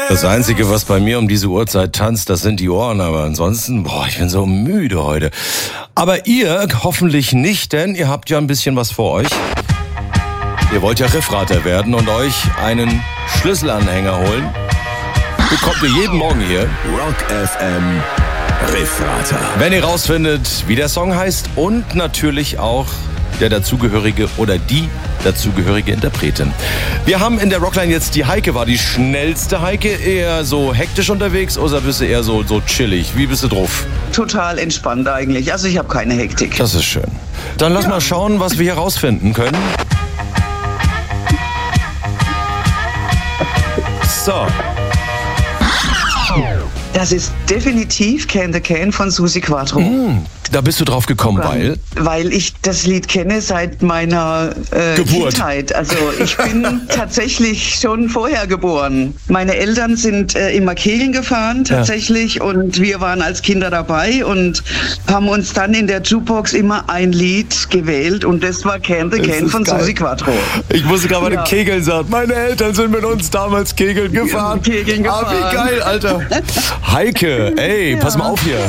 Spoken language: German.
Das Einzige, was bei mir um diese Uhrzeit tanzt, das sind die Ohren. Aber ansonsten, ich bin so müde heute. Aber ihr hoffentlich nicht, denn ihr habt ja ein bisschen was vor euch. Ihr wollt ja Riffrater werden und euch einen Schlüsselanhänger holen. Bekommt ihr jeden Morgen hier. Rock FM Riffrater. Wenn ihr rausfindet, wie der Song heißt und natürlich auch der dazugehörige oder die dazugehörige Interpretin. Wir haben in der Rockline jetzt die Heike. War die schnellste Heike eher so hektisch unterwegs oder bist du eher so chillig? Wie bist du drauf? Total entspannt eigentlich. Also ich habe keine Hektik. Das ist schön. Dann lass mal schauen, was wir hier rausfinden können. So. Das ist definitiv Can the Can von Suzi Quatro. Da bist du drauf gekommen, Weil ich das Lied kenne seit meiner Geburt. Kindheit. Also ich bin tatsächlich schon vorher geboren. Meine Eltern sind immer Kegeln gefahren tatsächlich und wir waren als Kinder dabei und haben uns dann in der Jukebox immer ein Lied gewählt und das war Can the Can von Suzi Quatro. Ich musste gerade bei den Kegeln sagen, meine Eltern sind mit uns damals Kegeln gefahren. Kegeln gefahren. Wie geil, Alter. Heike, ey, pass mal auf hier.